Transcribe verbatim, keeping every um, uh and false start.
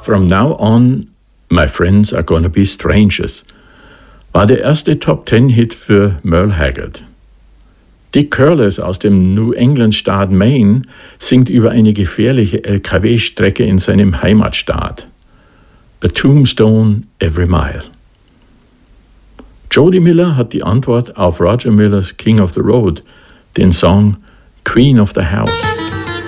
From Now On, My Friends Are Gonna Be Strangers war der erste Top-Ten-Hit für Merle Haggard. Dick Curless aus dem New England-Staat Maine singt über eine gefährliche L K W-Strecke in seinem Heimatstaat. A Tombstone Every Mile. Jody Miller hat die Antwort auf Roger Millers King of the Road, den Song Queen of the House.